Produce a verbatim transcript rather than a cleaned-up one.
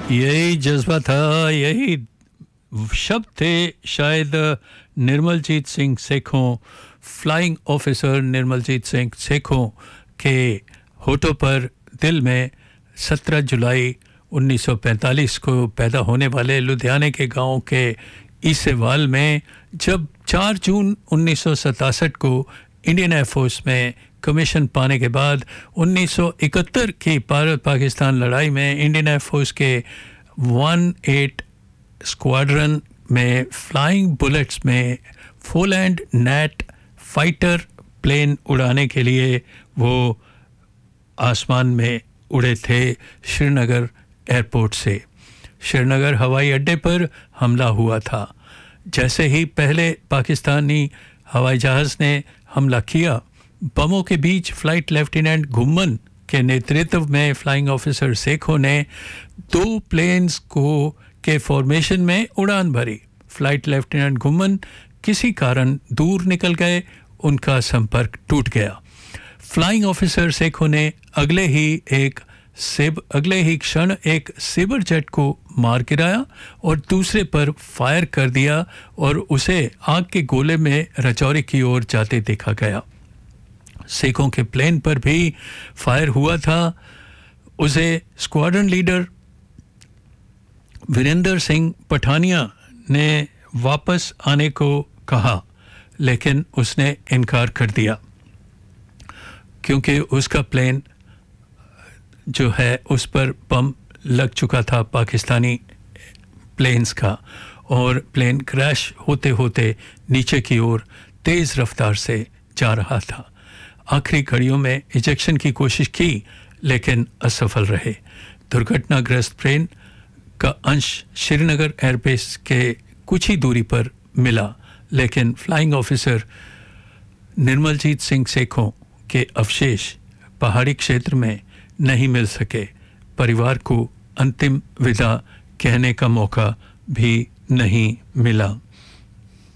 यही जज्बा था, यही शब्द थे शायद निर्मलजीत सिंह सेखों, फ्लाइंग ऑफिसर निर्मलजीत सिंह सेखों के होठों पर, दिल में सत्रह जुलाई उन्नीस सौ पैंतालीस को पैदा होने वाले लुधियाने के गांव के ईसेवाल में, जब चार जून उन्नीस सौ सतासठ को इंडियन एयरफोर्स में कमीशन पाने के बाद उन्नीस सौ इकहत्तर की भारत पाकिस्तान लड़ाई में इंडियन एयरफोर्स के अठारह स्क्वाड्रन में फ्लाइंग बुलेट्स में फोलैंड नेट फाइटर प्लेन उड़ाने के लिए वो आसमान में उड़े थे श्रीनगर एयरपोर्ट से। श्रीनगर हवाई अड्डे पर हमला हुआ था। जैसे ही पहले पाकिस्तानी हवाई जहाज़ ने हमला किया, बमों के बीच फ्लाइट लेफ्टिनेंट घुम्मन के नेतृत्व में फ्लाइंग ऑफिसर सेखों ने दो प्लेन्स को के फॉर्मेशन में उड़ान भरी। फ्लाइट लेफ्टिनेंट घुम्मन किसी कारण दूर निकल गए, उनका संपर्क टूट गया। फ्लाइंग ऑफिसर सेखों ने अगले ही एक सेब अगले ही क्षण एक सेबर जेट को मार गिराया और दूसरे पर फायर कर दिया और उसे आग के गोले में रजौरी की ओर जाते देखा गया। सेखों के प्लेन पर भी फायर हुआ था। उसे स्क्वाड्रन लीडर वीरेंद्र सिंह पठानिया ने वापस आने को कहा, लेकिन उसने इनकार कर दिया क्योंकि उसका प्लेन जो है उस पर बम लग चुका था पाकिस्तानी प्लेन्स का, और प्लेन क्रैश होते होते नीचे की ओर तेज़ रफ्तार से जा रहा था। आखिरी घड़ियों में इजेक्शन की कोशिश की लेकिन असफल रहे। दुर्घटनाग्रस्त प्लेन का अंश श्रीनगर एयरबेस के कुछ ही दूरी पर मिला, लेकिन फ्लाइंग ऑफिसर निर्मलजीत सिंह सेखों के अवशेष पहाड़ी क्षेत्र में नहीं मिल सके। परिवार को अंतिम विदा कहने का मौका भी नहीं मिला।